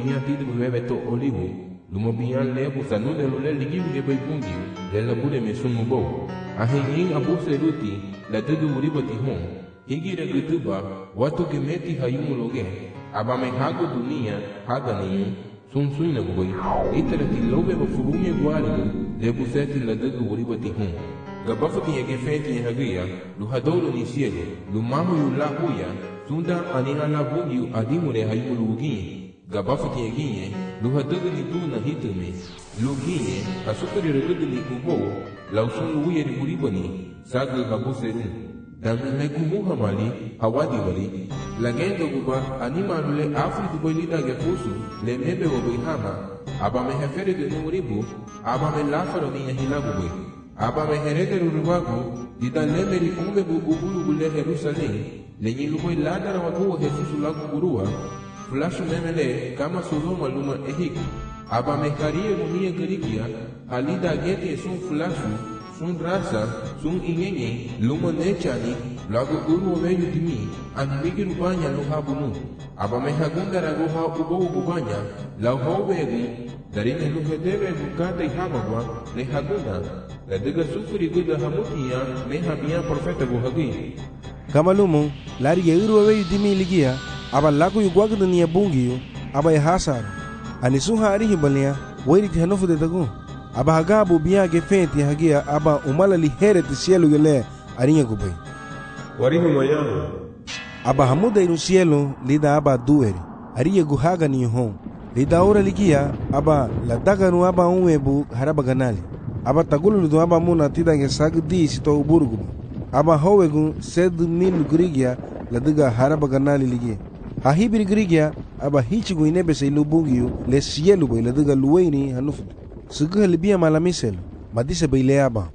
bian tidi bebe to olivo luma bian lebu sanune lule ligi ge bay bungi le la bude me sumu bo ahin abu seruti la tudu uribati hon higi re gutuba watu ke meti hayumu loge aba me hago dunia haga ni sun suina boy itara ti lobe bo furume gwali lebu seti la tudu uribati hon gabafati ye fenti hagia lu hadolo ni siege lu mamu yu la huya sunda anina la bungi adimure hayumu lugi gabafati ye lu hadogo ni duna hitume lu ginye asukari regudu ni kubo la usun lu ye buribani sagu habu serun dan me kumu hamali hawadi bali lagendo guba anima lule afri dubai lida ge fusu le mebe wo bihama aba me hefere de numuribu aba me lafaro ni hilagu boy aba me herede rurubagu dida le meri kumbe bu ubulu bule Jerusalem le nyilu boy ladara wa kuwa Jesus lagu gurua flashu memele kama Sodoma luma ehik aba me karie mumia gerigia alida gete sun flashu sun rasa sun inyenye luma nechani lagu guru weyu dimi anmigi rubanya luha bunu aba me hagunda raguha ubo ubanya lau hawegu dari ne luhedebe bukata ihamagwa le hagunda la diga sufuri guda hamutia me habia profeta buhagi kama lumo lari guru weyu dimi ligia aba lagu yugwagda ni bungiyo aba ya hasar ani suha ari hibalia wairi ti hanofu de tagu aba hagabu biya ge fenti hagia aba umala li heret cielo gele arinya gubai wari humayano aba hamuda inu cielo lida aba dueri ariya guhaga ni hon lida ora ligia aba la daganu aba unwebu haraba ganali aba tagulu do aba muna tidange sagdi sito burgu aba howegu sed min grigia la diga haraba ganali ligia hahibiri grigia aba hichigu inebe se lubungiu le cielo boy la diga luweni hanufu sugu libia malamisel madise baile aba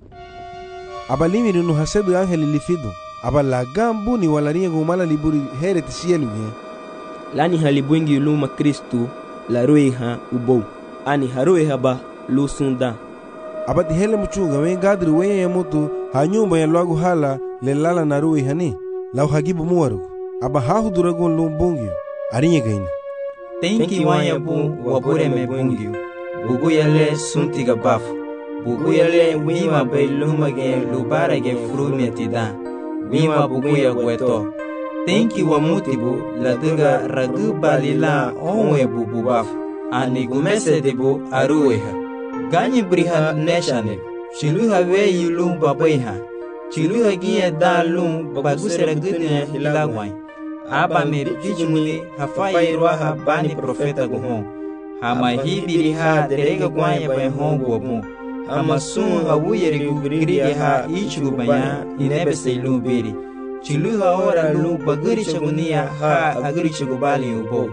limiri no hasedu angeli lifidu aba la gambu ni walaria gumala liburi heret cielo ge lani halibwengi luma Kristu la roiha ubo ani haroiha ba lusunda aba hele muchuga we gadri we yemutu hanyumba ya lwagu hala le lala na roiha ni lau hagibu muwaru aba hahu duragon lumbungi arinya gaina tenki wanya bu wabure me bungi bugu yale suntiga bafu bugu yale wima bay luma ge lubara ge frume tida wima bugu ya gweto tenki wa mutibu la diga ragu balila onwe bubu bafu ani gumese debu arueha ganyi briha neshane chiluha we yulum babaiha chiluha giye dalum bagusera gudne hilagwai aba me bijumuli hafai roha bani profeta guhon hama hibiri ha derega kwanya bay hongo mu hama sun hawuyeri gugri ha ichu banya inebe seilu biri chiluha ora lu bagri chagunia ha agri chagubali ubo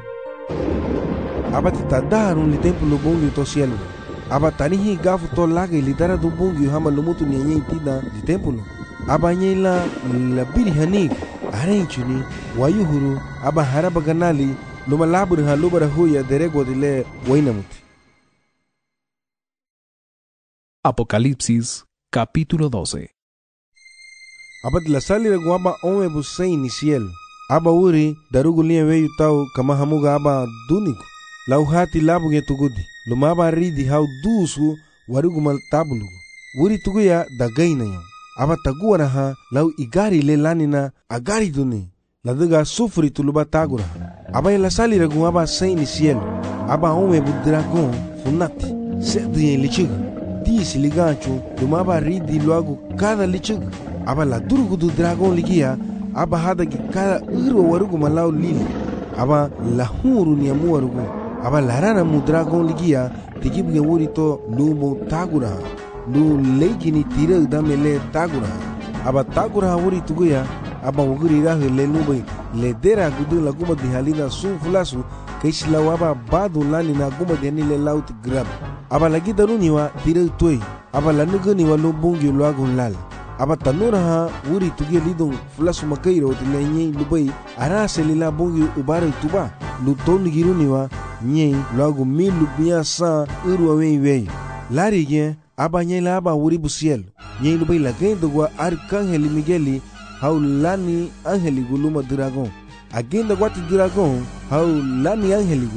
aba tadaru ni tempo lo bongi to cielo aba tanihi gafu to laga lidara do bongi hama lumutu nyenye tida di tempo lo aba nyela la biri hanik arenchuni wayuhuru aba haraba ganali luma labur ha lubara huya derego dile wainamuti. Apocalipsis capítulo 12. Aba la salira guaba onwe busei ni cielo aba uri darugu liye weyu tau kama hamuga aba duniku lau hati labu ge tugudi luma aba ridi hau dusu warugu mal tabulugu uri tuguya dagaina yo aba taguara ha lau igari le lanina agari duni ladiga sufri tuluba tagura aba la salira gu aba sei ni cielo aba onwe bu dragon funati sedu ye lichiga disi liganchu luma aba ridi luagu kada lichiga aba la durugu du dragon ligia aba hada gi kada uro warugu malau lili aba la huru ni amu warugu aba la rana mu dragon ligia tigibu ge wuri to lumo tagura lu legi ni tira damele tagura aba tagura wuri tuguya aba wuguri rahu le nubai le dera gudu la guma di halina su fulasu kaisla waba badu lani na guma di le laut grab aba lagi daruni wa tira toy aba la nuguni wa lubungi luagun lal aba tanura ha wuri tugia lidong fulasu makairo di lenye lubai arase lila bungi ubare tuba lu toni giruni wa nye luagu milu biya sa urwa wei lari gen aba nyela aba wuri busiel nye lubai la gendo gwa arkangeli migeli hau lani angeli guluma dragon agenda gwati dragon hau lani angeli gu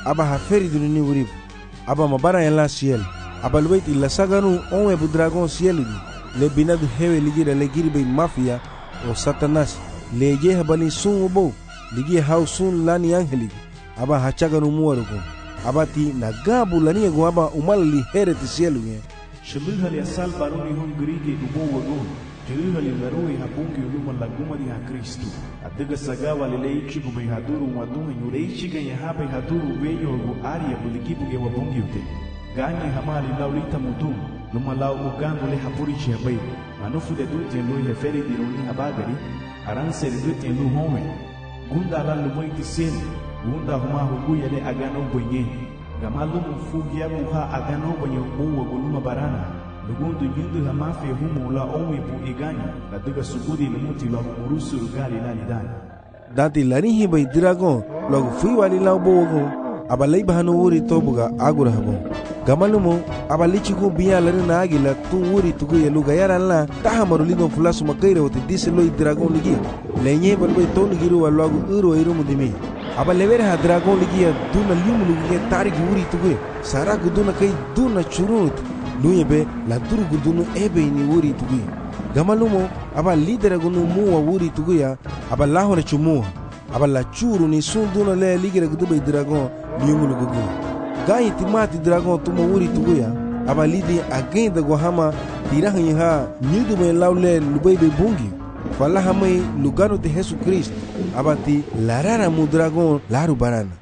aba haferi dununi urib aba mabara en la ciel aba luwait ila saganu onwe bu dragon ciel di le binadu hewe ligira le girbe mafia o satanas le je habali sun ubo ligi hau sun lani angeli aba hachaganu muwarugo aba ti nagabu lani ego aba umalli hereti ciel nge Shibihali asal baruni hungrige ubo wagun Shibihali narui habungi uluma laguma di ha Kristu Adiga sagawa lileichi gume haduru wadunga nyureichi ganya habai haduru weyo ugu aria buligibu ge wabungi ute Ganye hamali laulita mudum Luma lau ugangu le hapurichi habai Manufu de dute lui heferi diruni habagari Aranse de dute lu home Gunda la lumoiti seni Gunda huma huguya le agano bwenyeni Gamalumu fugia muha agano kwenye uwa guluma barana Lugundu nyundu hamafe humu la omi bu iganya La duga sugudi lumuti la umurusu ugali la lidani Dati larihi bai dragon logo fui wali la bogo abalai bahanu uri tobuga agura habo Gamalumu abalichi ku biya lari na agila tu uri tugu ya luga yara la Taha marulino fulasu makaira wate dise loi dragon ligi Lenye balbai tonu giru wa logo uro irumu dimi aba lever ha dragon ligia duna limu lugia tarik uri tugue sara guduna kai duna churut luyebe la duru gudunu ebe ni uri tugue gamalumo aba lidera gunu muwa uri tuguya aba lahore chumuha aba la churu ni sunduna le ligira gudube dragon limu lugu gai timati dragon tumo uri tuguya aba lidi agenda gohama tirahin ha nidu me laule lubebe bungi Fala hamai lugano de Jesucristo abati larara mu dragon laru barana.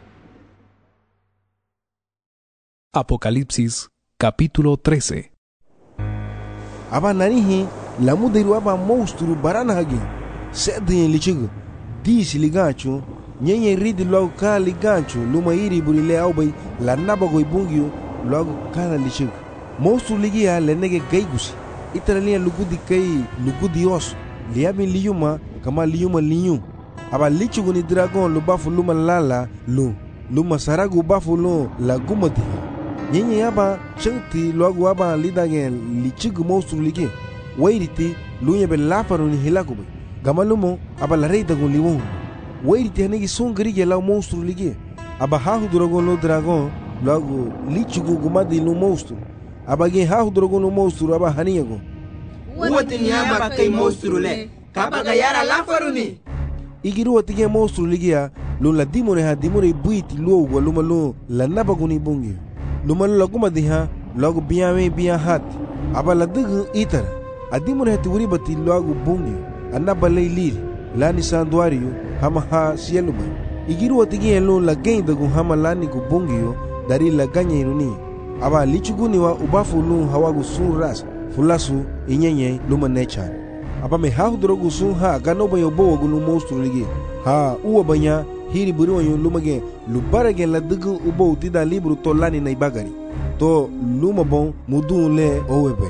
Apocalipsis capítulo 13. Aba narihi la mudiru aba monstru barana hagi sedin lichigu disi ligancho nyenye ridi logo ka ligancho luma iri burile aubai la nabago ibungio logo kana lichigu monstru ligia lenege gaigusi itaralia lugudi kai lugudi oso liabi liyuma kama liyuma liyu aba lichugu ni dragon lu bafu luma lala lu luma saragu bafu lu la gumati nyenye yaba chengti logu aba lidagen lichugu monstru ligi wairiti lu yebe lafaru ni hilakube gamalumo aba la reita gun liwon wairiti hanegi songri la monstru ligi aba hahu dragon lo dragon logu lichugu gumadi lu monstru aba ge hahu dragon lu monstru aba haniyago Uwati nyamba kai monstru le Kabaga yara lafaruni Igiru watige monstru ligia Lu la dimone ha dimone buiti luo wa luma lu la nabaguni bungi Luma lu laguma diha Lagu biyame biya hati Aba la digu itara Adimone hati uribati lagu bungi Anaba lay liri Lani sanduario Hama ha sieluba Igiru watige lu la gendagu hama lani gu bungi Dari la ganya iruni Aba lichuguni wa ubafu lu hawagu sun ras Fulasu inyenye luma nechan aba me hahu drogu sun ha gano bayo bo gunu monstru ligi ha uwa banya hiri buri wanyo luma ge lubara ge la dugu ubo tida libru to lani na ibagari to luma bon mudun le owebe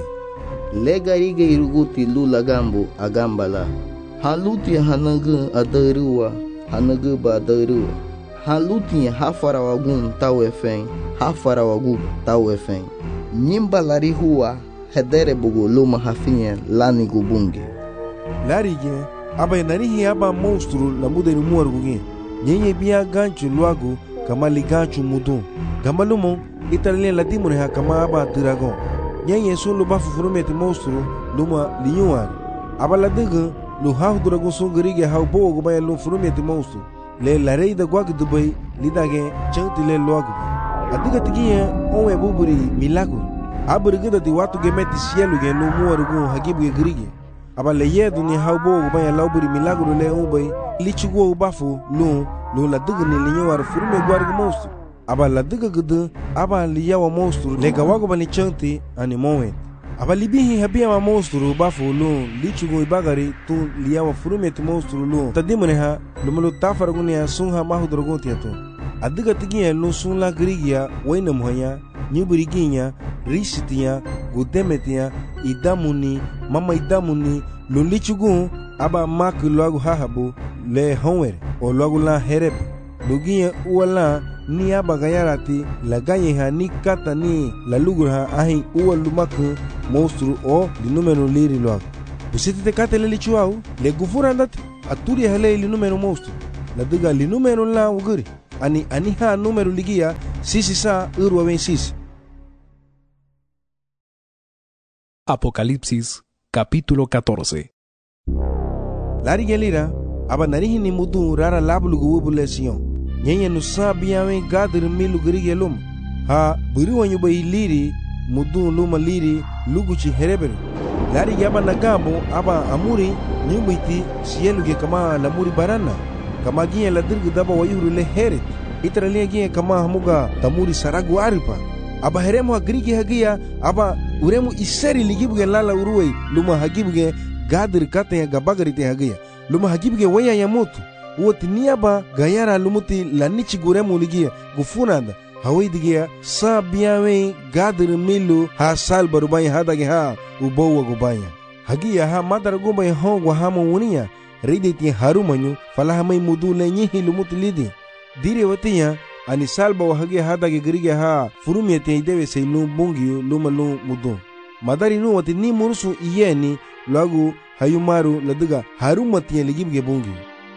le gari ge iruguti lula gambu agambala haluti hanagu adaruwa hanagu badaruwa haluti hafara wagun tawefen hafara wagu tawefen nyimba lari huwa hedere bugu luma hafinye lani gubunge lari ge aba narihi aba monstru la mudenu muarguge nyenye biya ganchu luagu kama liganchu mudun gamalumo italien la dimone ha kama aba dragon nyenye sun lu bafu furumeti monstru luma liyuan aba la digu lu hahu dragon sun gerige hau bo gubaya lu furumeti monstru le la rei da gwag dubai lidage chanti le luagu adiga tigiye onwe buburi milagro aburigida di watu gemeti sielu ge no muarugo hagibu ge grige aba le yedu ni haubo go banya lauburi milagro le ubay lichugo bafu lu la diga ni linyo war furme gwargo monstru aba la diga gudu aba liyawa monstru le gawago bani chanti ani mowe aba libihi habia ma monstru bafu lu lichugo ibagari tu liyawa furme ti monstru lu tadimone ha lumulu tafargo ni sunha mahudrogo tiato adiga tigiye lu sun la grigia waina mohya nyuburiginya risitiya gudemetiya idamuni mama idamuni lolichugu aba mak logu hahabu le honwer o logu la herep lugiya uwala ni aba gayarati la ganye ha ni kata ni la lugur ha ahi uwa lumaku monstru o di numero liri logu busiti te kate le lichuau le gufura andati aturi hale li numero monstru la diga li numero la uguri ani aniha número ligia sisi sa urwa wen sisi. Apocalipsis capítulo 14. Lari gelira aba narihi ni mudu rara labulugu wubule siyon. Nyenye nusa biyawe gadir milu gerige lum. Ha buri wanyu ba iliri mudu luma liri luguchi herebere. Lari yaba nagabo aba amuri nyumiti sieluge kama lamuri barana. Kama gie la dirgu daba wayuru le heret. Itaralia gie kama hamuga tamuri saragu aripa. Aba heremu hagrigi hagia aba uremu iseri ligibuge lala uruwei luma hagibuge gadir kate gabagarite hagia. Luma hagibuge waya ya motu. Uoti niaba gayara lumuti lanichi guremu ligia gufunanda. Hawai digia sa biyawe gadir milu ha sal barubaya hadage ha ubowa gubaya. Hagia ha madara gubaya hongwa hama unia. Riditi harumanyu falahamai mudu lenyihi lumuti lidi. Dire watiya ani salba wa hagia hadage gerige ha furumiyete idewe se lu bungiyu luma lu mudu. Madari nu wati ni murusu iyeni lagu hayumaru ladiga harumatiya ligibge bungiyu.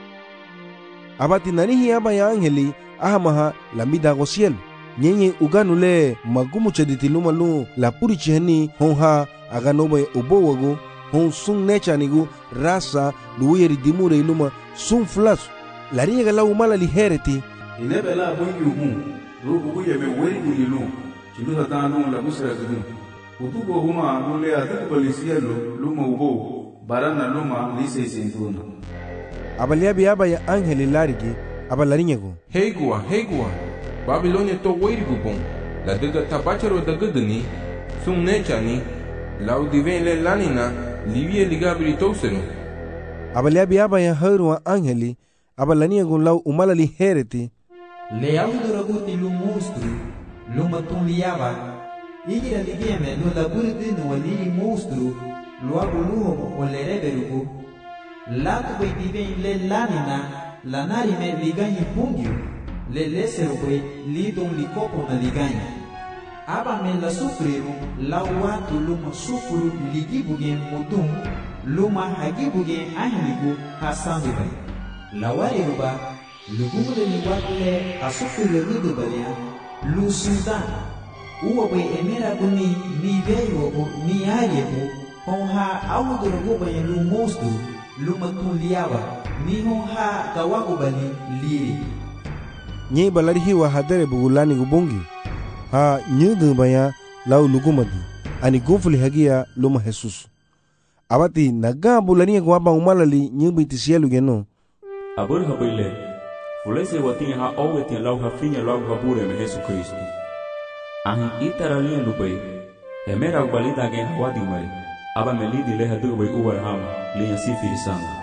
Abati nanihi aba ya angeli ahamaha lambida gosiel. Nyenye uganule magumu chaditi luma lu la puri chihani honha aganobe ubowagu hon sun nechanigu rasa luweri dimure iluma sun flasu. Lariye gala umala lihereti. Inebela bungi umu rubu yeme weri gunilu chilu tatanu la musra gudu. Utuko huma nule atu polisielo luma ubo barana luma lise sentuna. Abaliabi aba ya angeli larigi abalarinyego. Heigua Babilonia to weri gubon. La diga tabachero da gudani sun nechani lau diven le lanina livie ligabri tosenu. Abaliabi aba ya haruwa angeli abalaniego lau umala lihereti. Le auduraguti lu monstru luma tun liaba. Igira ligeme no laburidinu walili monstru lu abuluho o le reberugu. Latu bai diven le lanina lanari me liganyi pungiu. Le lesero bai lidon likopo na liganyi. Aba me la sufriru la watu luma sufuru ligibugen mutum luma hagibugen ahligu hasandu bai. La wariruba lugumule ni wakle asufiri rudubalia lu sudan. Uwa bai emera guni ni veyogo ni ayego honha awudurugu bai lu mostu luma tuliaba ni honha gawagu bali liri. Nye balari hiwa hadere bugulani gubungi. Ha nyudu baya lau lugumadi. Ani gufuli hagia luma Jesus. Abati naga bulani gwaba umalali nyubi tisielu geno. Abur habile. Fulese watin ha owetin lau ha finya lau ha bure me Jesus Kristo. Ahi itaralien lubai. Emera balita gen hawadi mai. Aba melidi leha dubai uwar hama liya sifiri sanga.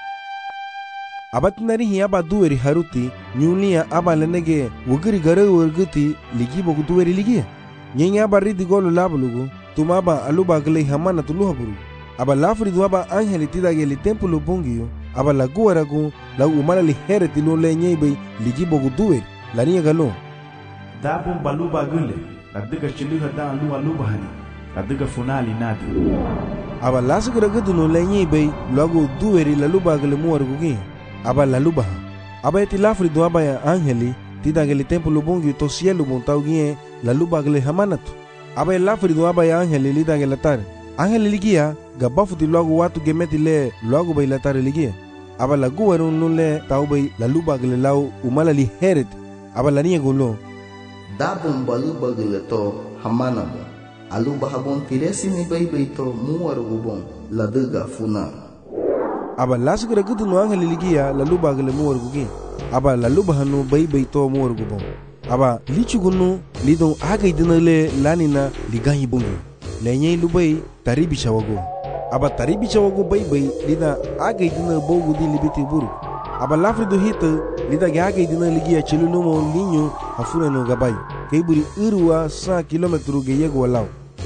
Abati nari aba duweri haruti nyulia aba lenege wugiri gare wurguti ligi bogu duweri ligi. Nyenya aba ridi golu labulugu tumaba aluba gale hamana tuluhaburu. Aba lafri duaba angeli tidage li tempulu bungiyo. Aba laguaragu la umala li hereti lo le nyebe ligi bogu duweri laniya galo. Dabon baluba gule la diga chiluha da alu aluba hani la diga funali nadi. Aba lasigra gudu lo le nyebe lagu duweri la luba gale muargugi. Aba la lubaha. Aba eti lafri do aba ya angeli tidage li tempulu bungiyo to cielo montau gie la luba gale hamanatu. Aba lafri do aba ya angeli lidage latar. Angeli ligia gabafuti logo watu gemeti le logo bay latar ligia. Aba la guwarun nule tau bay la luba gale lau umala li heret. Aba la niya gulo. Dabon baluba gale to hamanabo. Aluba habon tiresi ni bay to muwaru gubon la diga funa. Aba lasigra gudu no angeli ligia la luba gale muwaru gugi. Aba la luba hanu bay to muwaru gubon. Aba lichugunu lidon agay dinale lanina liganyi bungi. Lenye lubai taribi chawago. Aba taribi chawago bay lida agay dina bogu di libiti buru. Aba lafrido hita lida agay dina ligia chilulumo linyo hafuna no gabay. Kaiburi irwa 100 kilometru geyego walao.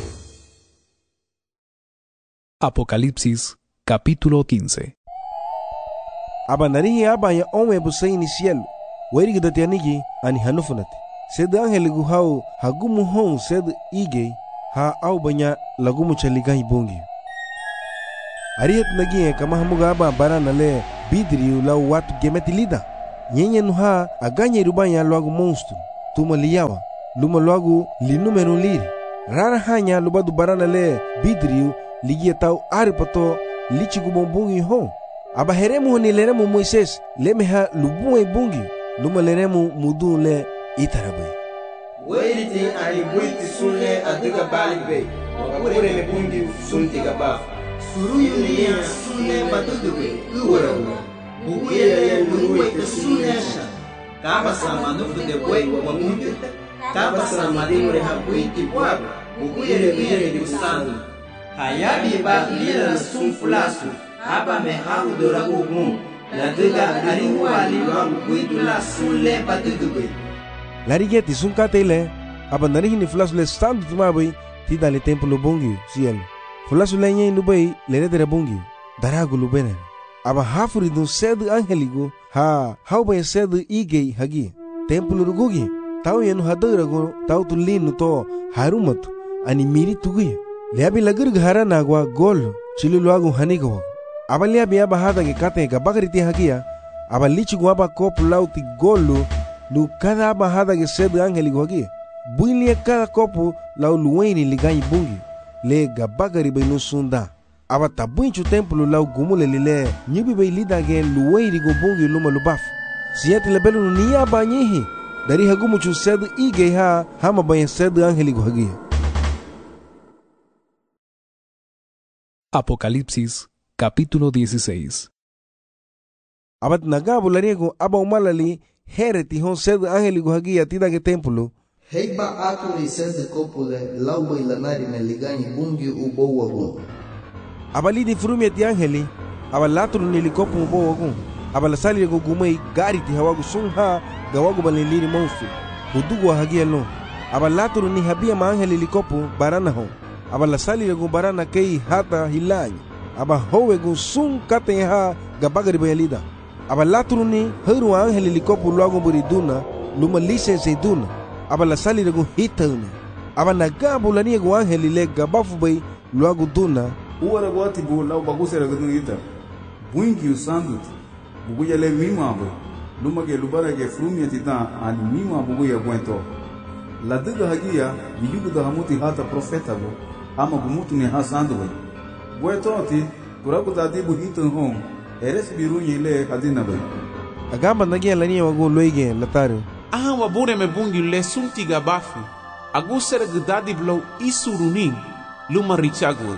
Apocalipsis capítulo 15. Aba narihi aba ya onwe busaini cielo. Weri gidati anigi ani hanufunati. Sed angeli guhau hagumu hon sed igay. Ha au banya lagumu chaligai bungi. Ariat nagie kama hamuga aba barana le bidriu lau watu gemeti lida. nyenye nuha aganye rubanya luagu monstro tuma liyawa luma luagu linumenu liri rara hanya lubadu barana le bidriu ligia tau aripato lichigu bombungi ho aba heremu ni leremu Moises lemeha lubuwe bungi luma leremu mudu le itarabai Weiriti ani buiti sunle adiga balibe wapure me bungi sunti gaba suruyu liya sunle badudube uwarawa bukuye le luwe te sunnesha kaba samanufu de boi wa mungu kaba samadimure ha buiti bwaba bukuye le bire di usando hayabi ba lila sunfulasu aba me hau doragu mu la diga ariwa liwa buitu la sunle badudube larigeti sunkatele aba narihini fulasu le sandu tumabai tida le templo bungi cielo fulasu le nyen lubai le redere bungi daragu lubenen aba hafuri dun sedu angeligo ha haubai sedu igei hagi templo rugugi tau yenu hadarago tau tulinu to harumatu ani miri tuguya liabi lagurg haranagwa gol chiluluagu hanigo aba liabi aba hadage kate ga bagariti hagia aba lichigu aba kopu lauti golu nu cada aba hadage sedu angeligo hagi builia cada kopu lau luweni liganyi bungi le ga bagari bai no sunda aba tabuinchu templo lau gumule lile nyibi bai lidage luweni go bungi luma lubaf siyati lebelu ni aba nyihi dari hagumuchu sedu ige ha hama bai sedu angeligo hagi. Apocalipsis, capítulo 16. Abat nagabu lariego aba umalali hereti hon sedu angeligo hagi atida ke templo Heiba aturi sende kopule lauba ilanari me liganyi bungi ubo wagun. Abali di frumi ati angeli abalatru ni likopu ubo wagun abalasali go gumei gari ti hawagu sunha gawagu baliliri monstru hudugu wa hagia no abalatru ni habia ma angeli likopu barana ho abalasali go barana kei hata hilanyi aba howe go sun kate ha gabagari bayalida abalatru ni heru angeli likopu luago buriduna luma lisense duna aba sali rego hitane aba nagabu lani go angeli le gabafu bay luago duna uwara gwati bu lau baguse rego dun ita buingi usandut buguya le mima bo luma ke lubara ke frumia tita ani mima buguya gwento la diga hagia biyugu da hamuti hata profeta bo ama gumutu ne hasandu bay gwento ati turaku dadi bu hitan hom eres birunye le kadina bay agamba nagia lani wago loige latare aha wabure me bungi le sunti gabafu agusere gdadi blow isurunin luma richagwe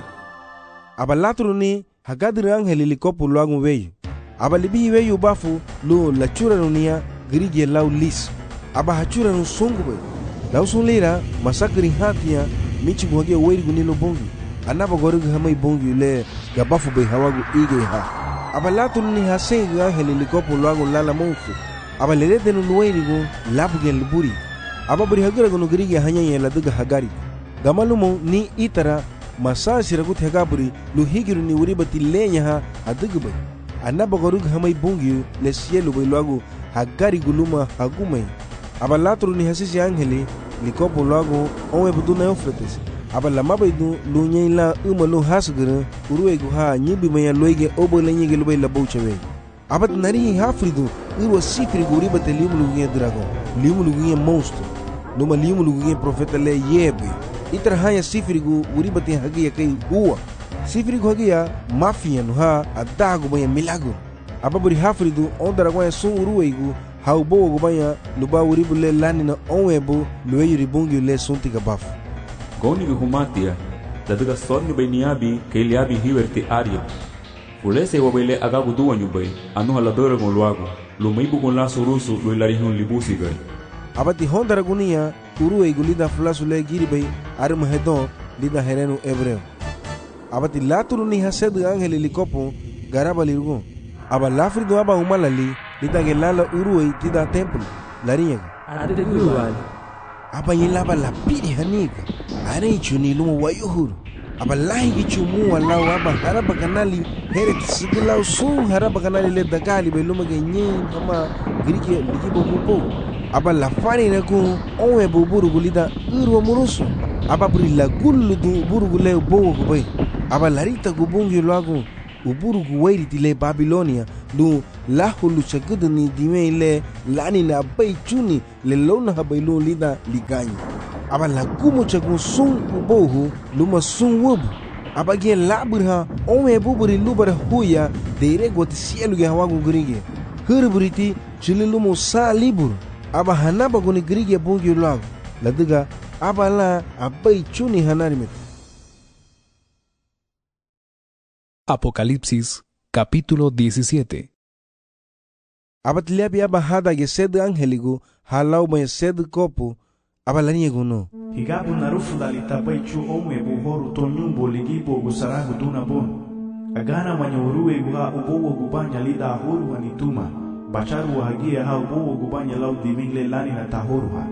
abalatru ni hagadir angeli likopu luagu weyu abalibi weyu bafu lu lachura nunia grige lau lis aba hachura nu sungu be lau sunlira masakri hatia michi guhage weiri gunilo bungi anaba gorugu hamai bungi le gabafu be hawagu ige ha abalatru ni hasei angeli likopu luagu lala monfu aba lerete nu nuweirigo labugen luburi aba buri hagira gono grige hanyanya la duga hagari gamalumo ni itara masasi ragut hagaburi lu higiru ni uribati lenya ha adugbe anaba gorug hamai bungi le cielo bai luago hagari guluma hagumai aba latru ni hasisi angeli likopo luago onwe buduna ofretes aba lamabai du lu nyela umalo hasgere uruego ha nyibi maya loige obo lenyege lubai labouchewe abat nari hafridu irwa sifri guri bate limuluguye dragon limuluguye monstro numa limuluguye profeta le yebe itra haya sifri guri bate hagiya kai huwa sifri hagiya mafia no ha adago baya milago ababuri hafridu on dragon sun uruweigu haubo go baya luba uri bule lanina onwebo lueyuri bungi le sunti gabafu goni humatia daduga sonni bainiabi keliabi hiwerte aria Fulese wabele agagu duwa nyubai anu haladora gon luago lumaibu gon la surusu lo larihun libusi gai abati hondara gunia uru egulida fulasu le giribai arum hedon lida herenu ebreo abati laturu ni hasedu angeli likopo garaba lirgo aba lafrido aba umalali lida gelala uru tida templo larinya aba yilaba la pidi hanika are chuni lumo wayuhuru aba lahi gichumu walau aba haraba kanali heret sigilau sun haraba kanali le dagali beluma genyin ama grike ligibo bubo aba la fani na ku onwe buburu gulida urwa murusu aba buri la gullu du buru le bowo gubay aba larita gubungi lagu uburu guwairi tile Babilonia lu la hulu chagudu ni dime ile lani na bay chuni le lona habaylo lida liganyi aba lagumo chagun sun ubohu luma sun wubu aba gen laburha ome buburi lubar huya deire goti sielu ge hawagu grige hurburiti chililumo sa libur aba hanaba goni grige bungi lag ladiga aba la abay chuni hanarimit. Apocalipsis capítulo 17. Abatliabi aba hada ge sed angeligu halau may sed kopu aba laniego no higabu na rufu dalita baichu ome buhoru tonyumbo ligibo gusaragu duna bon agana manyauruwe guha ubowo gubanya lida ahuru wanituma bacharu wahagia ha ubowo gubanya lau dimingle lani na tahoru ha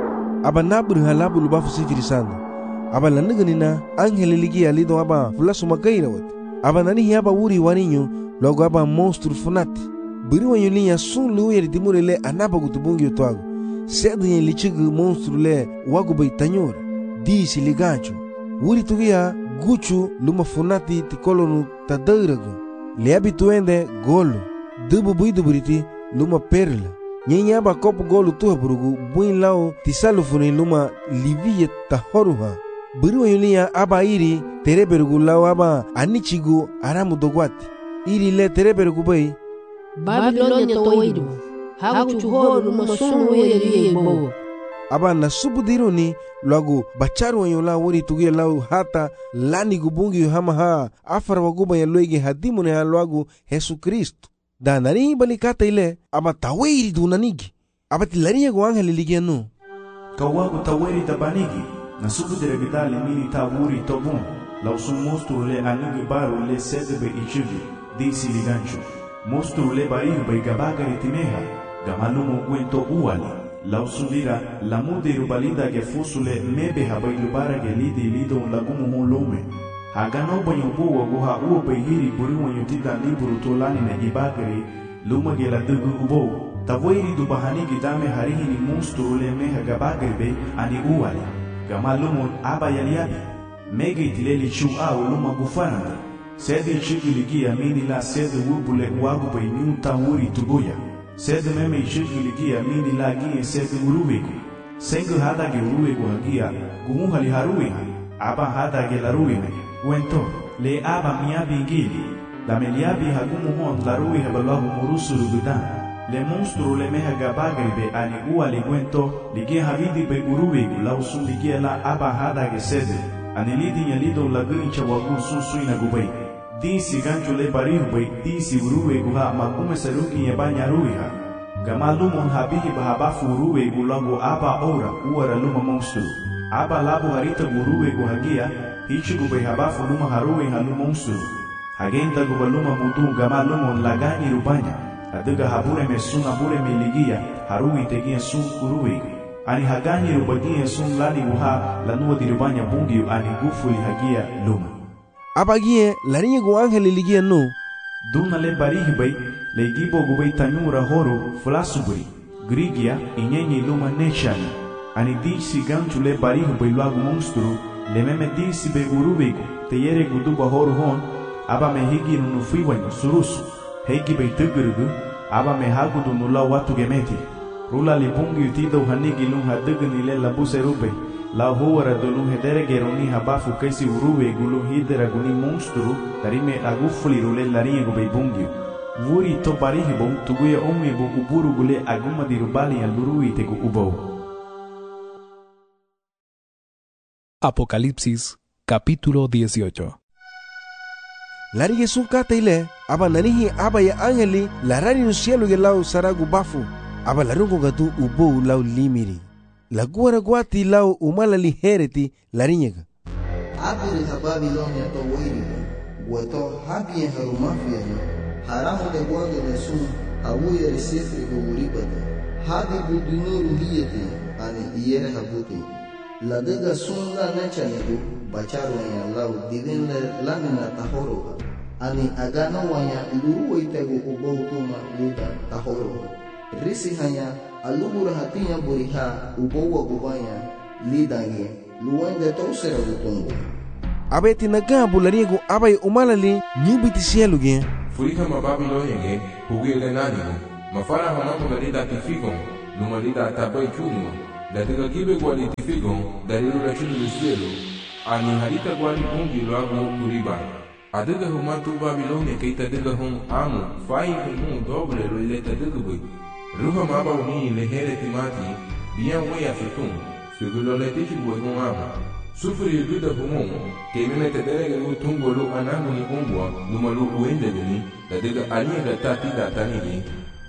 aba nabur halabu lubafu sijirisanda aba laniganina angeli ligi alido aba fulasu magaira wati aba nani hiaba wuri waninyo logo aba monstru funati biri wanyo linya sun luwe dimure le anaba gutubungi utwago sed yen lichigu monstru le wagu bay tanyora disi ligancho wuri tugia guchu luma funati tikolonu tadairagu le abituende golo dubu buidu buriti luma perla nyenya ba kopu golo tuha burugu buin lao tisalu funi luma liviye tahoruha biri wanyo linya aba iri tereberugu lao aba anichigu aramu dogwati iri le tereberugu bay Babilonia toidu hakuchuhoru masunu yeye bo aba nasubudiruni lagu bacharu yola wori tugia lau hata lani gubungi hama ha afara waguba ya loige hadimune ha lagu Yesu Kristo da nani balikata ile aba tawiri dunanigi aba tilariya go angeli ligiano kawagu tawiri tabanigi nasubudire gidali mini tawuri tobun lau sumustu le anigi baru le sedebe ichivi disi ligancho Mostru le barihu bay gabagari timeha, gamalumo cuento uali, la usudira, la mudiru balida ge fusule mebe habay lubara ge lidi lido lagumu hulume. Hagano banyo buwa guha uo bay hiri buri wanyo tida liburu tolani na ibagari, luma ge la dugu ubo. Tavoiri du bahani gidame harihini mostru le meha gabagari bay ani uali, gamalumo aba yaliabi, mege itileli chu au luma gufaranda. Sede chigiligia mini la sede wubule wagu bay nyunta wuri tugoya. Sede meme chigiligia mini la gie sede uruwegu. Sengu hada ge uruwegu hagia, gumuhali haruwe aba hada ge laruwe wento, le aba miabi ngili. La meliabi hagumu hon laruwe habalahu murusuru gudan. Le monstru le meha gabagribe ani uali wento, ligia havidi bay uruwegu la usun ligia la aba hada ge sede. Anilidi nyalido laguncha wagu susui na gubay. Disi gancho le barihu bay disi uruwe guha makume saruki yabanya ruiha. Gamalumon habihi bahabafu uruwe gulango aba ora uara luma monstru. Aba labu harita uruwe guhagia hichi gubay habafu luma haruwe halu monstru. Hagenta gubaluma mutu gamalumon lagani rubanya. Aduga habure me sun habure me ligia haruwe tegia sun uruwe. Ani hagani rubagia sun lani guha lanua dirubanya bungi ani gufuli hagia luma. Abagie larinya go angeli ligia no duna le barihi bay le gibo gubay tanyura horo flasubri grigia inyenye luma nechani ani disi ganchu le barihi bay lagu monstru le meme disi be urubego te yere guduba horo hon aba me higi nunu fiwanyo surusu hegi bay tugurugu aba me hagudu nula watu gemeti rula li bungi utido hanigi lung hadugni le labuse rube la huara dolu hedere geroni habafu kaisi uruwe gulu hidera guni monstru darime agufli rule larinye go beibungio vuri to barihi bon tuguya omwe bo uburu gule aguma dirubali ya lurui tegu ubo. Apocalipsis capítulo 18. Lari Yesu kata ile aba nanihi aba ya angeli larari no cielo ge lau saragu bafu aba larungo gatu ubo lau limiri la guara guati lau umala lihereti larinyega abiri ha Babilonia to wiri weto habie harumafia haramu de bonde de sun awuye resifri go uribata hadi budunuru liyete ani iyere habuti la dega sun la nechane go bacharu ya lau didin le lamina tahoro ani agano wanya luru itego ubotuma lida tahoro risi hanya alubura hatinya buriha ubowa gubanya lidangi luwende tosera gutungo abeti naga bulariego abai umalali nyubiti sieluge furika ma Babilonia ge hugile nanigo mafara hamamu galida tifikon luma lida tabai chuno la tega kibe gwali tifikon dalilu la chunu lusielo ani harita gwali bungi lo agu kuriba adega humatu Babilonia keita dega hum amu fai hum doble lo ileta dega bui ruha maba uni lehere timati bien wea sutun segulo le tichi bui hum ama sufuri duda humon ke meme te derege lu tungolo anangu ni umbwa numalu uende ni la dega alia da tati da tanigi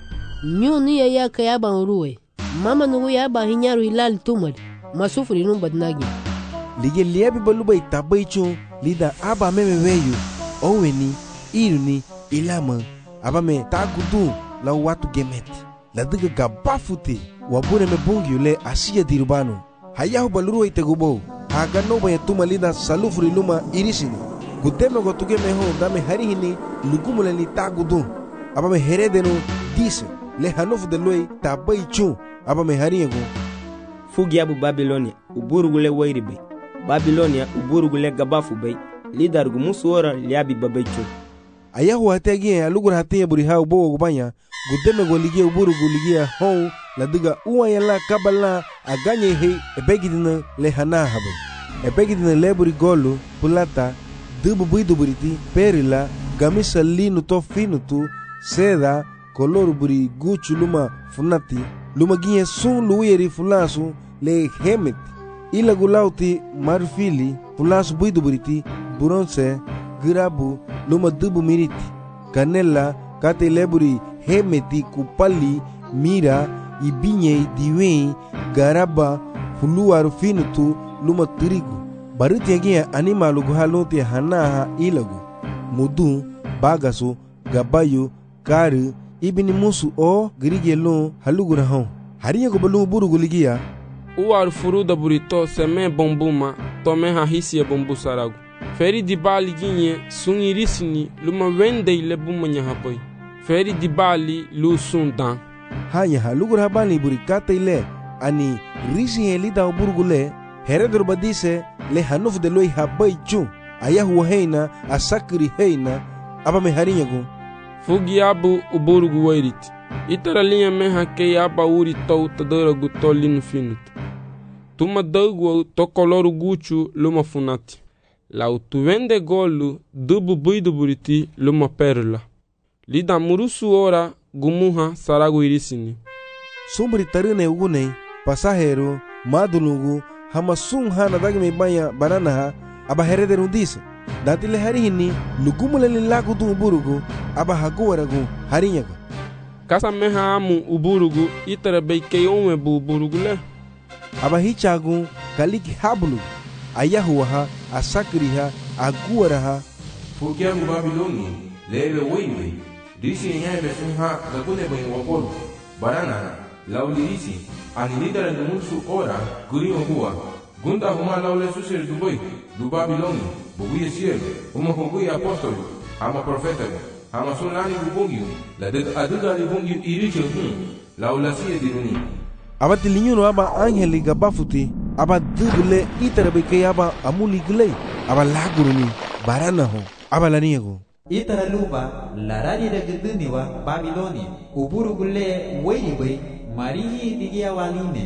nyuni ya kaya ban ruwe mama nugu ya ba hinyaru hilal tumad masufuri num badnagi lige liebi baluba itabai chun lida aba meme weyu oweni iruni ilama aba me tagudu la watu gemet la diga gabafute wabure me bungi ule asiya dirubano hayahu baluru itegubo haga no baya tuma lida salufuri luma irisini gudeme gotuge meho dame harihini lugumule ni tagudu aba me heredeno dise le hanofu de loi tabai chun aba me hariego fugi abu Babilonia uburugule wairibe Babilonia uburugule gabafu bay lidar gumusuora liabi babaicho ayahu ategi alugur hatiya buriha ubo gubanya gudeme goligia uburugu ligia hon la diga uwa la kabala aganye he ebegidina le hana habe ebegidina leburi golu pulata dubu buidu buriti perila gamisa linu to finutu seda kolor buri guchu luma funati luma gie sun luiri fulasu le hemet ila gulauti marfili fulasu buidu buriti bronze grabu luma dubu miriti canela kate leburi hemeti kupali mira ibinye diwe garaba fuluaru finutu luma turigu baruti agia animalu guhaloti hanaha ilagu mudu bagasu gabayu karu ibini musu o grigelo halugura hon hariya go balu burugu ligia uar furuda burito seme bombuma tome hahisia bombu saragu feri di bali ginye sungirisini luma wende ile bumanya hapoy feri di bali lu sundan hanya halugura bali burikata ile ani risi helida burugule heredur badise le hanuf de loi habai chu ayahu heina asakri heina aba me hariya go fugi abu uburugu wairiti itara linha meha ke aba uri tau tadara gutolin finut tuma dagu to koloru guchu luma funati lau tu vende golu dubu buidu buriti luma perla lida murusu ora gumuha saragu irisini sumbri tarine ugune pasahero madulugu hama sun hana dagme banya banana aba herederu dise datile harihini lugumule lilagu du uburugu aba haguwaragu harinyaga kasa meha amu uburugu itara beike onwe bu uburugu le aba hichagu kaliki hablu ayahuha asakriha aguwaraha fukiamu Babiloni lebe weiwe disi nyabe sunha gakune bwen wapolu barana laulirisi anilidara numusu ora kurio huwa gunda huma laule susir dubai du Babiloni buguye cielo uma huguye apostolo ama profeta ama sunani bubungiu la aduga li bungiu iricho laula siye diruni abati linyuno aba angeli gabafuti aba dubule itarabe ke aba amuli glei aba laguruni barana ho aba laniego itara luba larari regdini wa Babilonia uburugule weibe marihi digia waline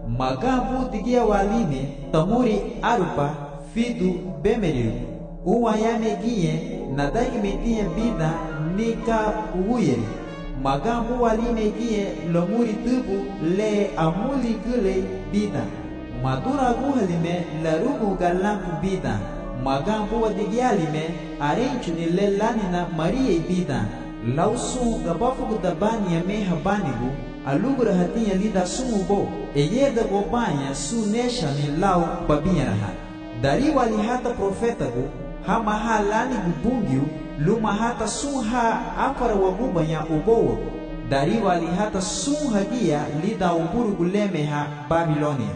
magabu digia waline tamuri arupa fidu bemeriu uwayame gie nadagi metie bida nika uyeri magabu waline gie lomuri tubu le amuli gule bida madura guhalime larugu galangu bida magambu wadigialime arenchuni le lanina marie bida lausu gabafu dabani ya meha banigu alugra hatiya lida sumubo eyeda gobanya su nesha ni lau babiyaraha dari wali hata profetagu hama halani gubungiu luma hata suha afara wagubanya ubowo dari wali hata suha gia lida uburu gulemeha Babilonia.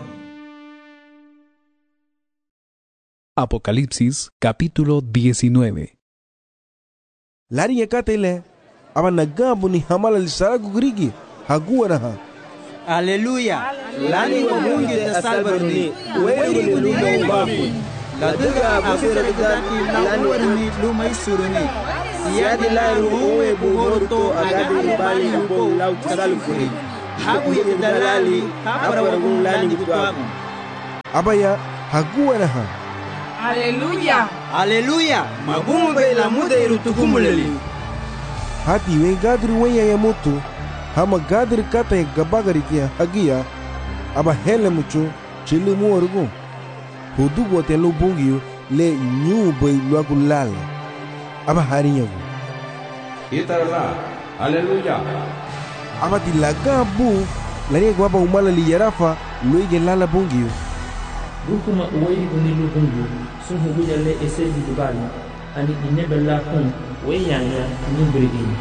Apocalipsis capítulo 19. Lari yakatele aba nagambu ni hamala lisaragu grigi haguwaraha Aleluya lani wa mungi da salbaruni wewe ni ubafu la duga afira bidati lani wa ni lumai suruni Siadi laru uwe buhorto agabi bali yubo lau tsagal furi. Habu yitadalali hapara wagun lani kutuaku. Abaya haguana ha. Aleluya. Aleluya. Magumu be la mude irutukumuleli. Hati wen gadri wenya ya mutu. Hama gadri kata ya gabagari tia hagia. Aba hele mucho chili muorugu. Hudu wote lo bungiu le nyu bay luagu lala. Aba harinyagu. Itarala. Aleluya. Aba tilaga bu lani gwaba umala li yarafa luige lala bungiu. Rukuma uwei unilu bungu sun hubuya le esedi dubali ani inebella kun weyanya nimbrigini.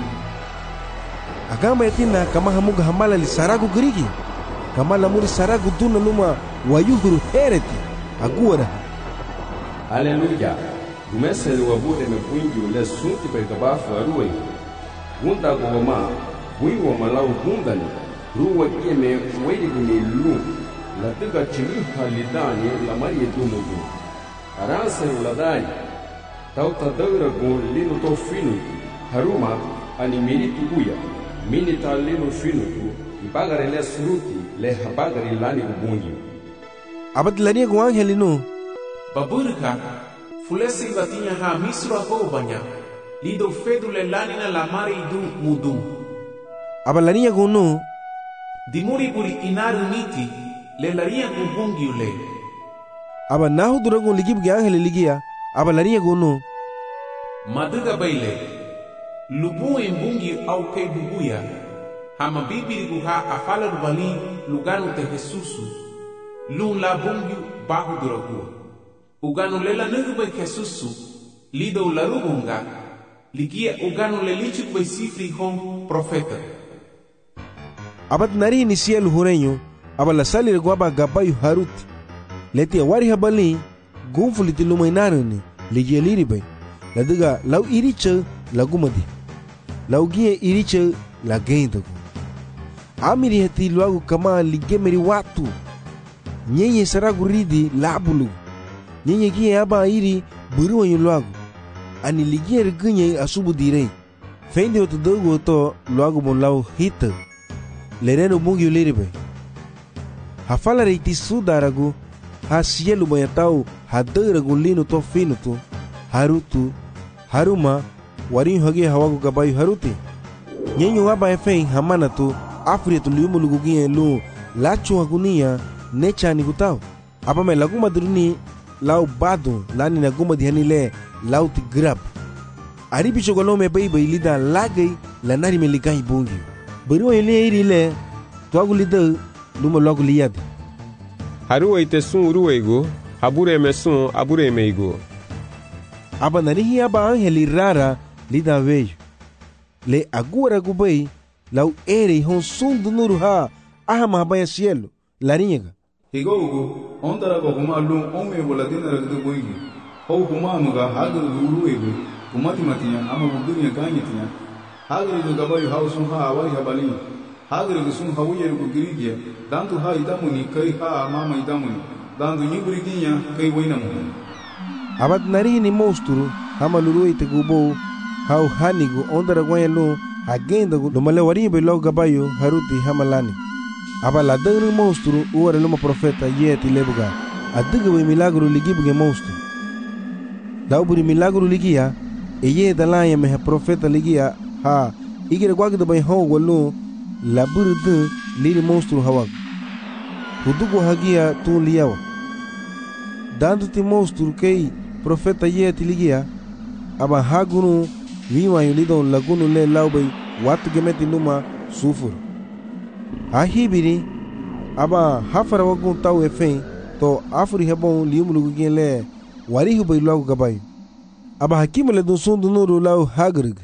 Agama yatina kama hamuga hamala li saragu grigi. Kama lamuri saragu duna luma wayuhuru hereti. Agora. Aleluya. Gumesele wabude mepwingi ule sunti pegabafu aruwe. Gunda goma wiwa malau gundani. Ruwa kieme wedi gunilu. La tiga chili halidani la marie dumugu. Aranse uladani. Tauta daura gun lino to finutu. Haruma ani minitu buya. Minita lino finutu. Ibagare le suruti le habagari lani ubungi. Abad lani gu angelino. Baburka. Fulesi batinya ha misro ako banya. Lido fedule lani na la mari du mudu. Abad lani gu no. Dimuri buri inaru niti. Le laria kubungi ule. Aba nahu duragun ligib ge angele ligia. Aba laria gono. Maduga baile. Lubu embungi au ke bubuya. Hama bibiri guha afala rubali luganu te Jesusu. Lun la bungi bahu duragu. Uganu lela nugu bay Jesusu. Lido la rubunga. Ligia uganu le lichuk bay sifri hon profeta. Abat nari inisial hureño. Aba la sali reguaba gabayu haruti. Leti awari habali gunfuliti lumainaruni ligia liribe. La diga lau iricha la gumadi. Lau gie iricha la geindagu. Amiri hati luagu kama ligemeri watu. Nyenye saragu ridi labulu. Nyenye gie aba iri buruwa luagu. Ani ligia regunye asubu direi. Fendi otu dogu oto luagu bon lau hita. Lereno bungi liribe. Hafala reiti sudaragu ha sielu bayatau hadaragu lino to finutu harutu haruma warin hage hawagu gabayu haruti nyenyu waba efein hamanatu afrietu liumulugu gie lu lachu agunia nechani gutau apa me lagu madruni lau badu lani na guma dihani le lau ti grab ari bicho golome baby lida lagai lanari me ligai bungi beriwa ile iri le tuagu lida luma logo liad. Haruwe ite sun uruwego, habure me sun abure meigo. Aba narihi aba angeli rara lida veio. Le agora gubei, lau ere hon sun do nuru ha, ahama abaya cielo, larinha. Higogo, ondara ko kuma lum ome boladina ragdu boigi. Ho kuma amuga hagar uruwego, kumati matinya ama budunya ganyetinya. Hagar do gabayu hausun ha awai habali. Hagre sun hawuyer ko girigia dantu ha idamuni kai ha mama idamuni dantu nyuburiginya kai wainamu abad nari ni monstru hamaluru ite gubo hau hanigu ondara gwayelo agenda gu domale wari be lo gabayo haruti hamalani abala dagri monstru uware luma profeta yeti lebuga adiga we milagro ligibuge monstru dauburi milagro ligia eye dalaya me profeta ligia ha igire gwagda bay ho golu la burdu liri monstru hawag hudugo hagia tu liyawa dandu ti monstru kei profeta yeti ligia aba hagunu viwa yulido lagunu le laubay watu gemeti numa sufur ahibiri aba hafara wagun tau efen to afuri hebon liumulugu gen le warihu bay lagu gabay aba hakimu le dun sundu nuru lau hagrig.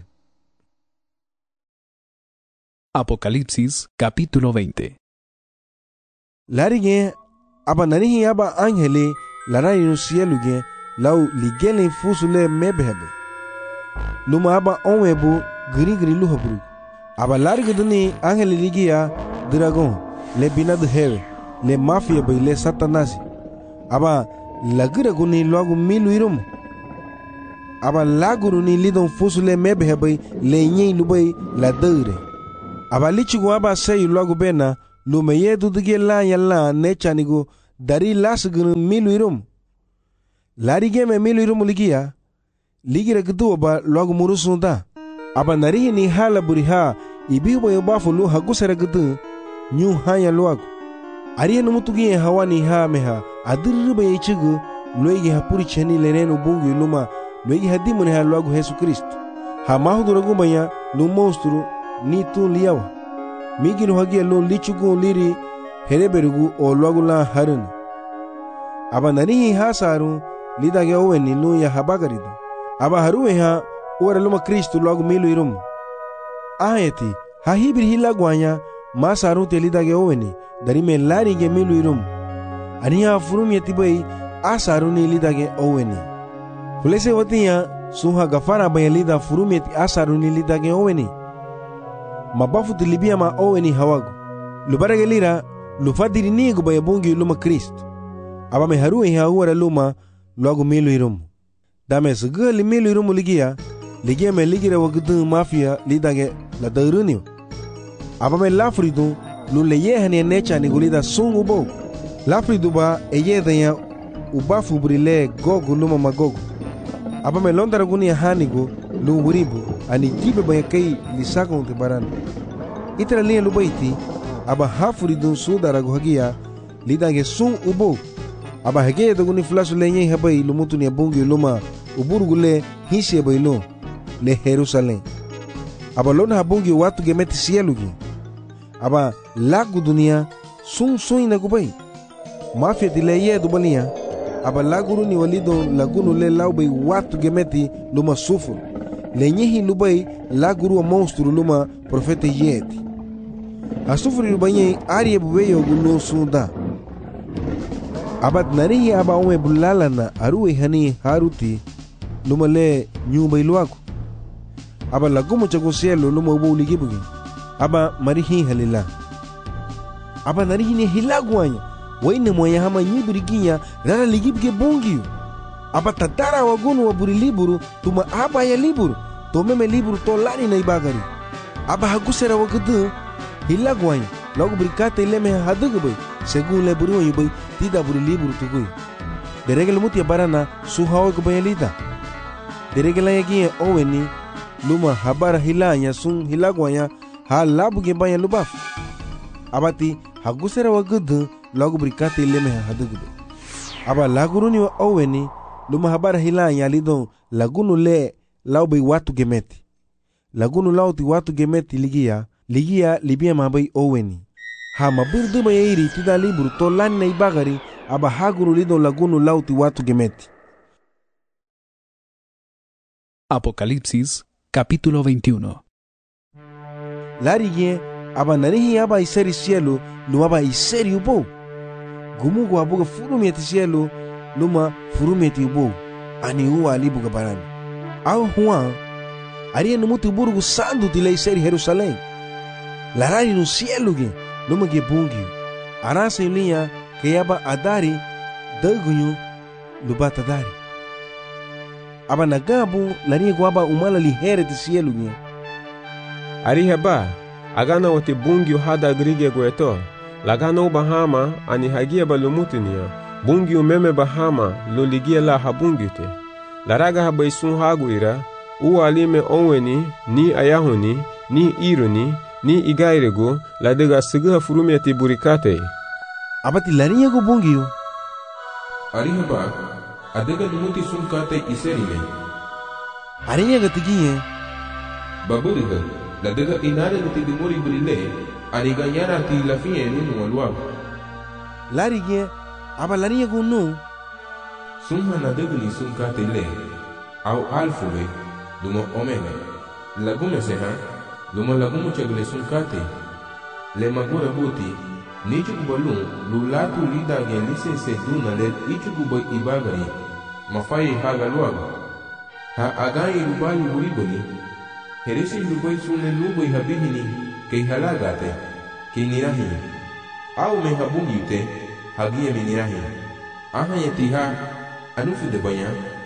Apocalipsis capítulo 20. Larige aba nanihi aba angele larari no cielo ge lau ligele fusule mebhebe luma aba onwebu gri luhabru aba larige duni angele ligia dragon le binad heve le mafia bay le satanasi aba lagira guni logo milu irum aba laguru ni lidon fusule mebe hebai le nyi lubai la deure aba lichigu aba sayu logu bena lume yedu dige la yalla nechanigo dari lasgunu milu irum larige me milu irum ligia ligira gdu aba logu murusunda aba narihi ni hala buriha ibibo yobafu lu hagusere gdu nyu hanya luagu ariye numutugi hawani ha meha adirba yichigu loigi hapuri cheni lenenu bungu luma loigi hadimune ha logu Yesu Kristo ha mahuduragu banya lu monstru ni tu liyawa miginu hagia lu lichugu liri hereberugu o logu la harun aba narihi ha saru lidage oweni lu ya habagaridu aba haruwe ha ora luma Kristo logu milu irum aheti ha hibri hilagwanya ma saru te lidage oweni dari me lari ge milu irum aniya furum yetibai asaru ni lidage oweni fulese watiya suha gafara bayalida furum yeti asaru ni lidage oweni mabafu tilibia ma oweni hawago lubarage lira lufadiri nigu bayabungi luma Kristo aba me haruwe ha uara luma logu milu irum dame sugali milu irum ligia me ligira wagdu mafia lidage la dairuniu aba me lafridu lule yehani necha ni gulida sungu bo lafridu ba eyedanya ubafu brile gogu luma magogu aba me londara guni hanigo lu wuribu ani jibe ba kai lisako te baran itra liya lubaiti aba hafridu sudara gogia lidage sun ubo aba hege doguni flasu lenye habai lumutu ni bungi luma uburgule hisi bailo le Jerusalem aba lona habungi watu gemeti sielugi aba lagu dunia sun ina gubai mafia dileye dubalia aba laguru ni walido lagunu le laubei watu gemeti luma sufur lenyehi lubai laguru wa monstru luma profete yeti asufuri lubanye ariye bubeyo gulo sunda abad narihi aba ume bulalana aruwe hani haruti luma le nyumba iluaku aba lagumu chago cielo luma ubo ligibugi aba marihi halila aba narihi ni hilaguanya waine moya hama nyibiriginya rara ligibge bungiu aba tatara wagunu waburi liburu tuma aba ya liburu tomeme liburu to lani na ibagari aba hagusera wagdu hilaguanya logo brikate ileme hadugubay según le buru yubay tida buri liburu tugui deregel mutia barana suhawa gubayalida deregela yagia oweni luma habara hilanya sun hilaguanya ha labuge banya lubaf abati hagusera wagdu logo brikate ileme hadugubay aba laguruni wa oweni luma habara hilanya lidon lagunu le laubay watu gemeti lagunu lauti watu gemeti ligia libia mabai oweni ha mabirdu mayairi tida liburu to lani na ibagari aba haguru lidon lagunu lauti watu gemeti. Apocalipsis capítulo 21. Larige aba narihi aba iseri cielo luma aba iseri ubo gumugu abuga furumeti cielo luma furumeti ubo ani uwa alibuga barani au huwa ariye numuti burugu sandu tila iseri Jerusalem larari no cielo ge luma ge bungi arasa ilia ke yaba adari dagunyu luba tadari aba nagabu lariye gwaba umala lihere ti cielo ge arihe ba agana wote bungi hada grige gweto lagana bahama ani hagia balumutinia bungi umeme bahama loligia la habungite laraga habaisun haguira ualime onweni ni ayahuni ni ironi ni igairego ladega siga furumeti burikate abati lariye go bungiyo arihe ba adega dumuti sunkate iserime ariye gatigiye baburiga ladega inare nuti dimuri burile ariga nyara ti lafie nunu walwa larige aba lariye go nu sunha nadega ni sunkate le au alfube duma omega lagume seha luma lagumu chagle sunkate le magura buti nichu kubalun lulatu lida gen lisense duna le ichu kuboy ibagari mafai haga luaga ha agai rubali buriboni heresi luboy sunne luboy habihini kei halagate kei nirahi au me habungite hagie me nirahi aha yetiha anufu de banya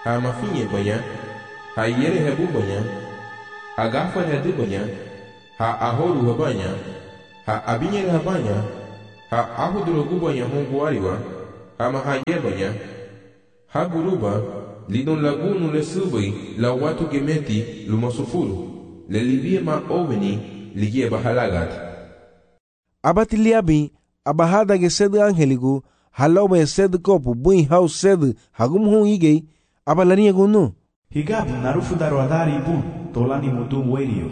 ha mafinye banya, ha yere hebu banya, ha gafa hedu banya, ha ahoru habanya, ha abinyere habanya, ha ahudrogu banya honguariwa, ha mahaye banya, ha guruba, lidon lagunu le subai la watu gemeti lumasufuru, le libie ma oveni ligie bahalagat. Abati liabi, abahada ge sed angeligu, haloba sed kopu, buin hau sed, hagum hon igei, abalania gunu. Higab narufu daroadari bun, tolani mutum werio.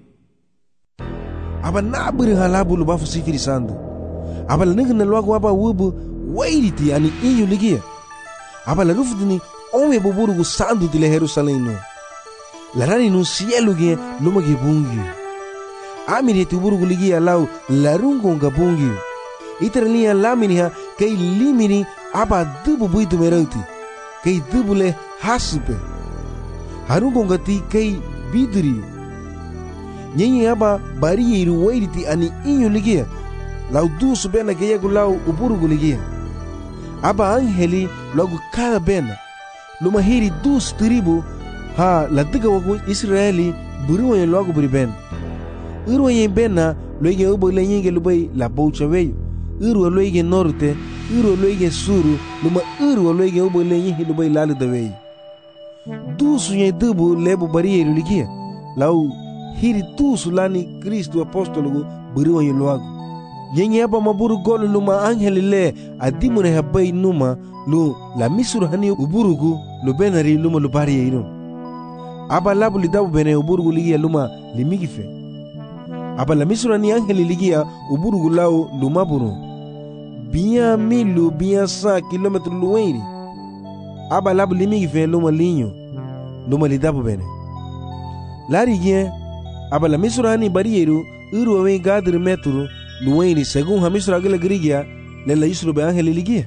Aba nabiri halabu lubafu sifiri sandu. Abala nigna lwagu aba wubu, wairiti ani inyu ligia. Abala rufu dini, onwe buburugu sandu tile Jerusalém no. Larani no cielo ge luma ge bungi. Amiri tu burugu ligia lau larungo nga bungi. Iterania laminiha kei limini aba dubu buitu merauti. Kei dubu le hasupe. Harungo nga ti kei biduri. Nyenye aba bari iru wairiti ani inyu ligia. Lau dusu bena geyegu lau uburugu ligia. Aba angeli logo cada bena. Luma hiri dus tribu ha ladiga wagu Israeli buruwa yen logo buri ben. Urwa yen bena loige ubo le nyinge lubai la boucha weyo. Urwa loige norte, urwa loige suru, luma urwa loige ubo le nyinge lubai lalu da weyo. Dusu yen dubu lebu bariyeru ligia. Lau hiri dusu lani Kristu apostologu buruwa yen logo. Nyenye aba maburu golu luma angeli le adimune habai numa lu la misuru hani uburugu lu benari luma lu bari yeiru. Aba labu li dabu bene uburugu ligia luma limigife. Aba la misuru hani angeli ligia uburugu lau luma buru. Biya milu biya 100 kilometru luweiri. Aba labu limigife luma linyo. Luma li dabu bene. Lari gien, aba la misuru hani bari yeiru uru awe gadri metru luweiri según hamisuru agile grigia le la isuru be angeli ligia.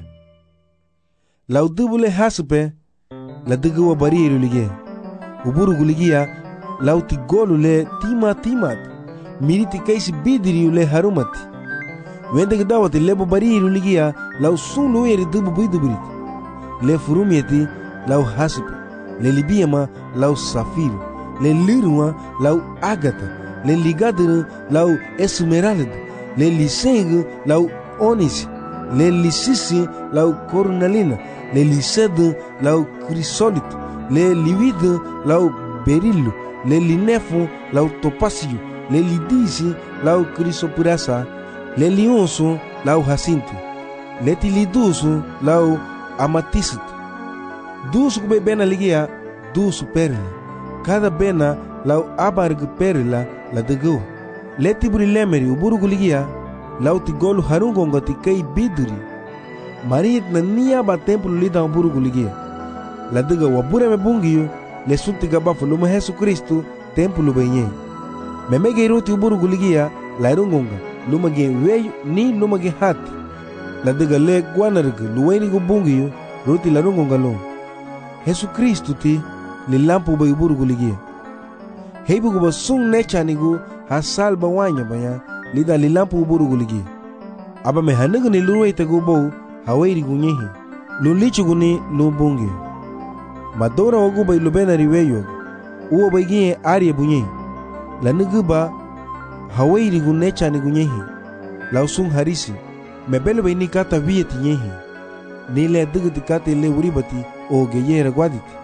La udubule hasupe la duguwa bariyeru ligia. Uburugu ligia la utigolu le timat. Miriti kaisi bidiriu le harumati. Wende gdawati lebo bariyeru ligia la usun luweri dubu biduburit. Le furumieti la hasupe. Le libiyama la safiru. Le liruma la agata. Le ligadiru la esmeralda. Le lisengu la onisi. Le lisisi la cornalina. Le lisedu la crisólito. Le lividu la berillo. Le linefu la topasio. Le lidisi la crisopurasa. Le lionso la jacinto. Le tiliduso la amatista. Dusu kube bena ligia dusu perla. Cada bena la abarg perla la degua. Le tiburi lemeri uburugu ligia la utigolu harungonga ti kei biduri. Marit na niya ba templo lida uburugu ligia. La diga wabure me bungiyo le sunti gabafu luma Jesu Kristu templo benye. Memege iruti uburugu ligia la irungonga luma gen weyo ni luma gen hati. La diga le guanarga luweni gu bungiyo ruti la rungonga lum. Jesu Kristu ti li lampu ba uburugu ligia. Heibu guba sung nechanigu hasal ba wanya banya lida li lampu uburugu ligia. Aba me hanigu ni luruwe te gubo hawairi gunyehi. Lulichu guni lubungi. Madora waguba ilubena riweyo. Uwa baigie aria bunyehi. La niguba hawairi gunecha ni gunyehi. La usung harisi. Mebele bai ni kata vieti nyehi. Nile digiti kata ile uribati o geye ragwaditi.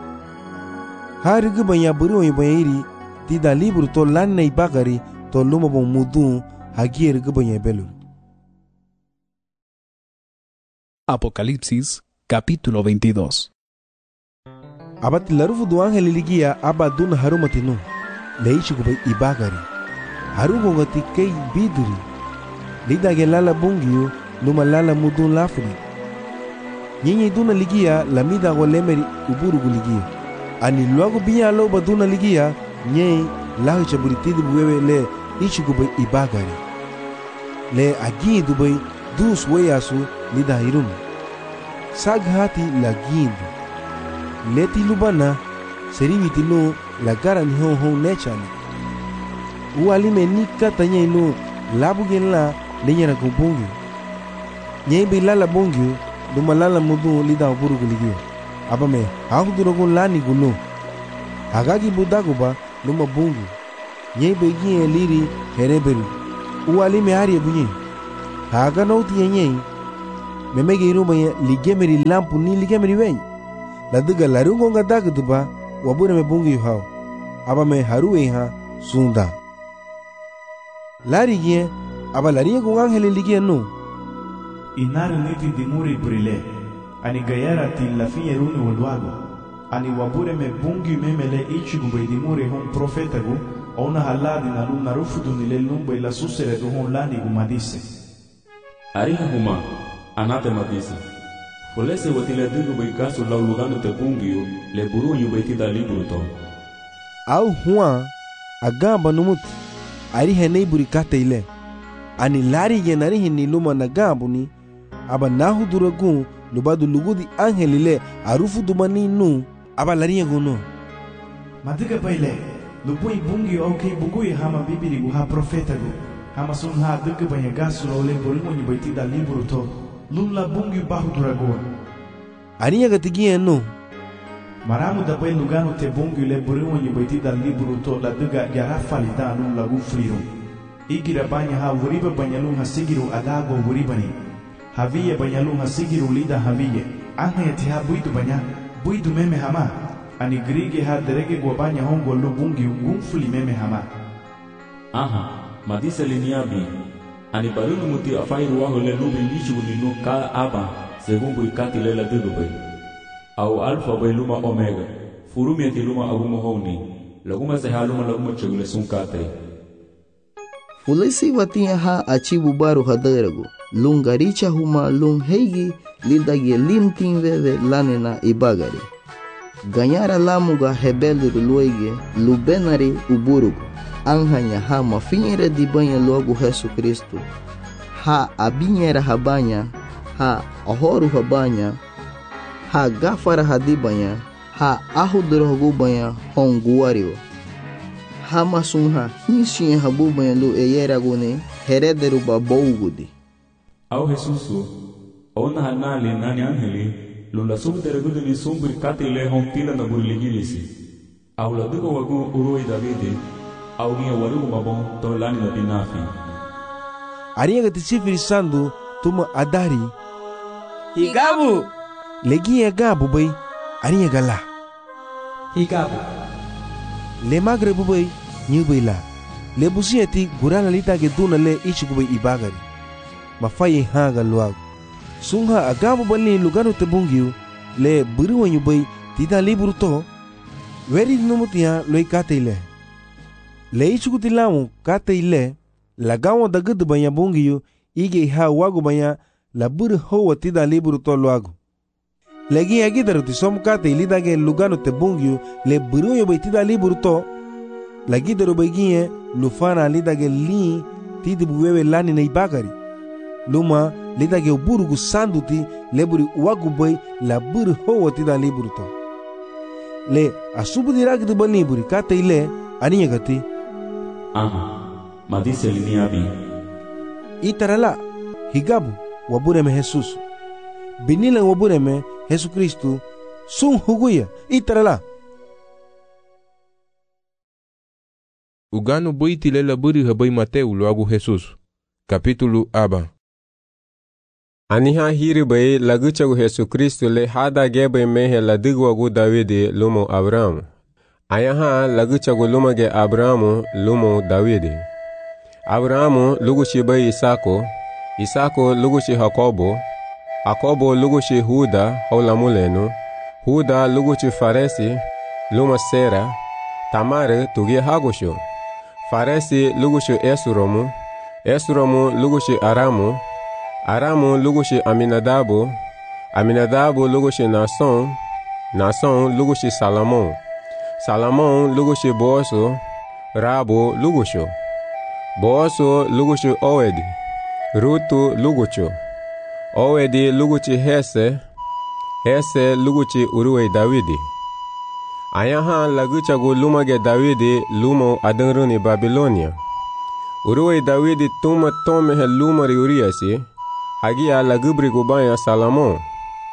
Hari guba ya buru wa iri tida libru to lanna ibagari to luma bon mudu hagier guba ya belur. Apocalipsis, capítulo 22. Abati larufu du ángel ligia aba duna harumatinu. Leichi gubai ibagari. Harungo ngati kei biduri. Lida gelala bungiu luma lala mudun lafuri. Nyinyi duna ligia lamida walemeri uburugu ligia. Ani luagu biya loba duna ligia nyei lahu chaburitidi buwewe le ichi gubai ibagari. Le agi dubai dus weyasu lida hirum. Saghati la gindu. Leti lubana seriviti no la gara ni hon nechani. Ualime ni kata nye no labu gen la lenyera kumbungi. Nye bi lala bungi luma lala mudu lida uburugu ligia. abame ahuduragun lani gunu hagagi budaguba luma bungu nyei begi eliri hereberu uali me ari bunyi haga nauti nyei memege iruma ligemeri lampu ni ligemeri wen laduga larungo ngadaguba wabure me bungu yuhau abame haruwe ha sunda lari gie aba lari gung angeli ligie nu inari niti dimuri brile ani gayara til la fine runi walwago ani wabure me bungi memele ichi gube dimuri hon profeta gu ona haladi na luna rufudu nile lumba ila susere du hon lani gu madise ariha huma anate madise folese watile dugu bai kasu lau lugano te bungiu le buru yubaiti da liburu to au huwa agamba numut ariha neiburi kata ile ani lari yenari hini luma na gambu ni aba nahu duragun lubadu lugudi angelile arufu dumani nu aba lari yeguno madiga baile lubui bungi okay bugui hama bibiri gu ha profeta gu hama sun ha duga banya gasu lole borimu ni baiti da liburu to lula bungi bahu duragun ani yaga tigie nu maramu da bai lugano te bungi le borimu ni baiti da liburu to la duga garafali da nu lagu fliru igira banya ha wuriba banyalun ha sigiru adago wuribani haviye banyalun ha sigiru lida haviye anga yati ha buidu meme hama ani grige ha derege go banya hongo lu bungi gumfuli meme hama aha madisa liniabi ani barunu muti afairu waho le nubi lichu ninu ka aba según buikati lela dudubai au alfa bai luma omega furumi ati luma agumo honi laguma sehaluma laguma chugule sunkate Fulesi watia ha achibu baru hadaragu lungaricha huma lung heigi lidagi limtin veve lanena ibagari ganyara lamuga hebeluru luege lubenari uburugu anhanya ha mafinhere di banha logo Jesus Cristo ha abinhera habanya ha ahoru habanya ha gafara hadibanya ha ahudrogu banha honguario hama sunha hinsin habu banlu eyeragune herederu babogudi au Jesusu ona hanali nani angeli lula subteregudu ni sumbri katile hontila na burligilisi au la dugo wagu uroi davide au ni waru mabon to lani na binafi ariga tisifiri sandu tuma adari higabu legi gabu bai ariga la higabu le magre bubai nyubai la le busieti gurana lita ke duna le ichi bubai ibagari mafaye hanga luag sungha agabu bali lugano te bungiu le buru nyubai tida liburu to veri numutia loi kateile le ichi kutilamu kateile lagawo dagud banya bungiu ige ha wagu banya la buru ho tida liburu to luagu legi agidaru ti somkate ilidage lugano te bungiu le buru bai tida liburu to lagidaru bagie lufana lidage li tidi buwewe lani na ibagari luma lidage uburugu sanduti leburi wagu bai la buru ho tida liburu to le asubu diragdu bani buri kate ile aniya gati madise liniabi itarala higabu wabureme Jesus binila wabureme Jesus Cristo sun huguya itarala ugano boiti lela buri habai Mateu loagu Jesus capítulo aba aniha hiri bai laguchagu Jesus Cristo le hada gebe mehe ladigwagu Davide lumo Abrahamu ayaha laguchagu lumage Abrahamu lumo Davide Abrahamu lugushi bai Isako lugushi Jakobo lugushi Huda haulamulenu Huda lugushi Faresi luma Sera Tamare tugie Hagosho Faresi lugushi Esromu lugushi Aramu lugushi Aminadabu lugushi Nason lugushi Salomon lugushi Boaso Rabo lugusho Boaso lugushi Owedi Rutu lugucho Owedi luguchi Hese luguchi Uruwe Davidi ayaha laguchagu lumage Davidi lumo adanruni Babilonia Uruwe Davidi tuma tomehe lumari Uriasi hagia lagubri gubaya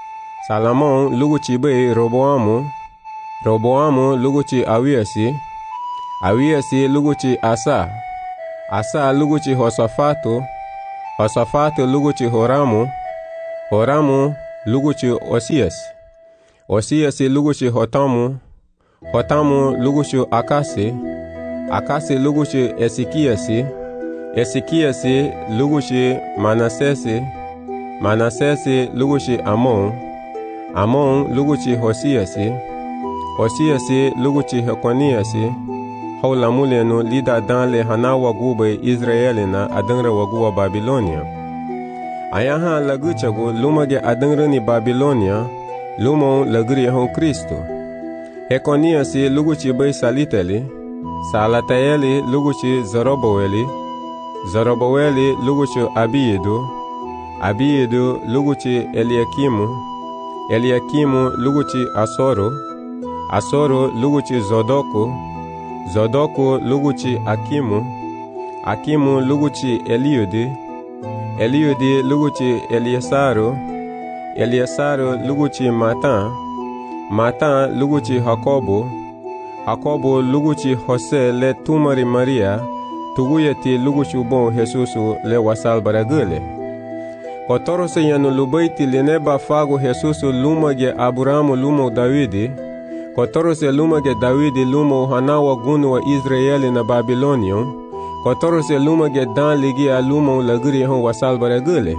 Salomon lugu ci bai Roboamu, Roboamu lugu ci Awiasi, Awiasi lugu ci Asa, Asa lugu ci Hosafatu, Hosafatu lugu ci Horamu, Horamu lugu ci Osias, Osiasi lugu ci Hotamu, Hotamu lugu ci Akasi, Akasi lugu ci Esikiasi, Esikiasi lugu ci Manasesi, Manasesi lugu ci Amon, Amon lugu ci Hosiasi, Hosiasi lugu ci Hekoniasi, hawla mulenu lida dan le hana wagu bai Israelina adangra wagu wa Babilonia. Ayaha lagu chagu lumage adangra ni Babilonia, lumo lagri hon Kristo. Hekoniasi lugu ci bai Saliteli, Salatayeli lugu ci Zorobaweli, Zorobaweli lugu ci Abiyedu, Abiyedu lugu ci Eliakimu, Eliakimu lugu ci Asoro, Asoro lugu ci Zodoku, Zodoku lugu ci Akimu, Akimu lugu ci Eliudi, Eliudi lugu ci Eliesaru, Eliesaru lugu ci Matan, Matan lugu ci Hakobu, Hakobu lugu ci Jose le tumari Maria, tuguyeti lugu ci bon Jesusu le wasal baragule. Kotoro se yanu lubaiti lineba fagu Jesusu lumage Aburamu lumo Dawidi, Kotoro se lumage Dawidi lumo hanawa gunu wa Israeli na Babilonion, Kotoro se lumage dan ligi a lumo lagri hon wasal baragule.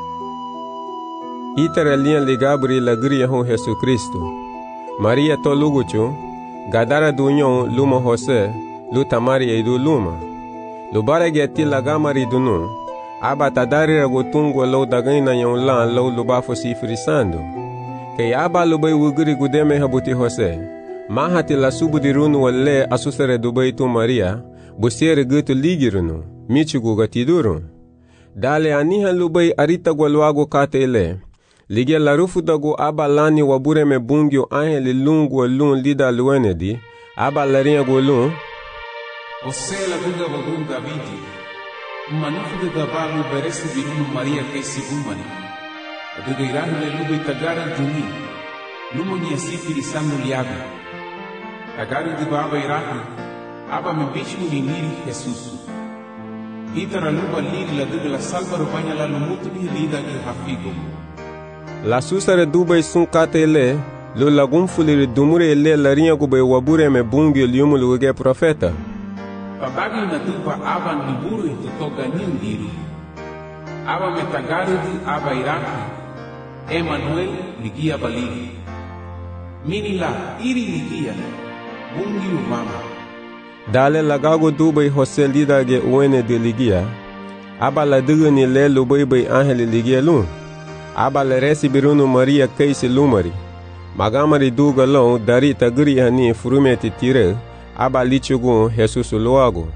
Itara lian ligabri lagri hon Jesu Kristo. Maria to luguchu, gadara dunyon lumo Jose, lutamari eidu luma. Lubarage ti lagamari dunu, aba tadari ragotungo lo dagaina yon lan lo lubafo sifrisando. Kay aba lubay wuguri gudeme habuti Jose, mahati la subu dirunu wale asusere dubay tu Maria, busiere gutu ligirunu, michugu gatiduru. Dale aniha lubay arita gwalwago kate ile, lige la rufu dago aba lani wabure me bungyo aheli lungu walun lida luenedi, aba laria golun, Osela duga wagun Davidi, manufu de gabalu beresi birunu Maria kesi bumani. Duga irahule lube tagara duni, lumo ni asifiri sangu liabi. Tagari de baba irahu, aba me bichu ni niri Jesusu. Itara luba liri la duga la salva rubanya la lumutu ni lida ki hafigo. La susare dubai sun kate ile, lo lagum fuliri dumure ile la rinha gube wabure me bungi liumu luge profeta. Pabagi na dupa aba niburu itutoga nindiru. Aba metagarudu aba iraki. Emmanuel ligia baligi. Minila iri ligia. Bungi umama. Dale lagago dubai Jose lidage uene de ligia. Aba la dugani le lubai angeli ligia lun. Aba la resi birunu Maria kaisi lumari. Magamari duga long dari taguri hani furumeti tire. Aba lichugu Jesus luago.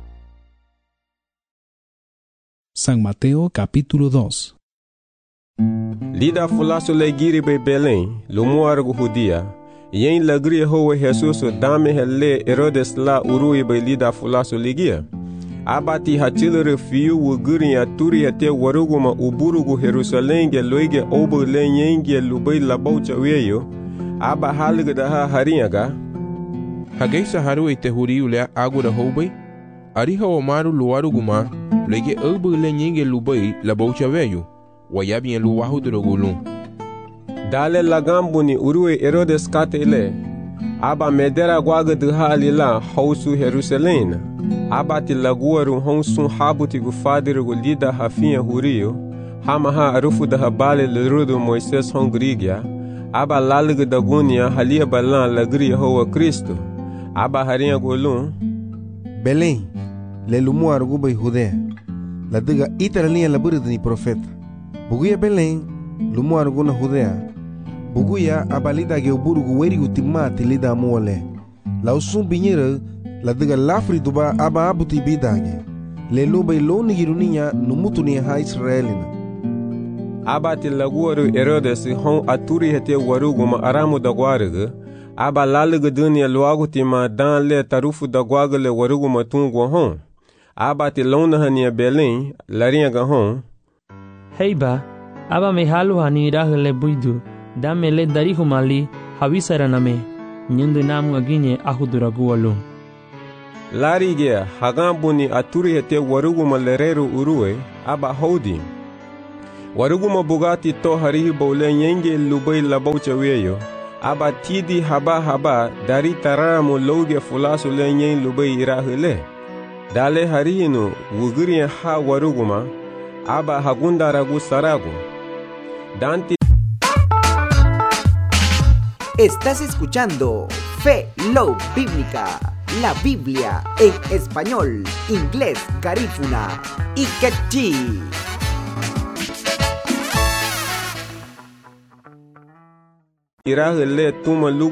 San Mateo capítulo 2. Lida fulaso le giri be Belém, lumuargo judia. Yen lagri howe Jesus dame hele Herodes la urui be lida fulaso ligia. Abati hachilere fiu wuguri ya turi ya te waruguma uburugu Jerusalenge loige obo le yenge lubai labaucha weyo. Aba halga daha harinyaga. Hageisa haru ite huriu le agura hobai, ariha o maru luaru guma, lege erbu le nyinge lubai la baucha veyu, wayabien luwahu drogulun. Dale lagambuni urue Herodes kate ile, aba medera guaga de halila hausu Jerusalena, aba ti laguaru honsun habuti gufadire gulida hafinha huriu, hamaha arufu da habale lerudu Moises hongrigia, aba lalige da gunia halia balan lagri hoa Cristo. Aba harinha golun Belém, le lumu arguba Judea, la diga itara linha labura ni profeta. Buguya Belém, lumu arguna Judea. Buguya abalida ge uburugu weri utimati lida muole. La usum binyere, la diga lafri duba aba abuti bidage. Le lubai loni giruninha numutu ni ha Israelina. Aba ti laguaru Herodes hon aturi hete waruguma aramu da guarga. Aba lalige dunia luagu ti ma dan le tarufu da guagale warugu matungu hon. Aba ti lona hania Belém, larinha ga hon. Heiba, aba me halu hani irahele buidu, dame le darihu mali hawisaraname nyendo namu aginye ahuduragualu. Larige hagambuni aturi hete waruguma lereru urue aba hodi. Waruguma bugati to harihi bole nyenge lubai labaucha weyo. Aba tidi haba dari taramu loge fulasu le nyen lubai irahule. Dale harinu wugirian ha waruguma aba hagundaragu saragu. Dante. Estás escuchando Fe Love Bíblica, la Biblia en español, inglés, garífuna y quechí. Irahule tuma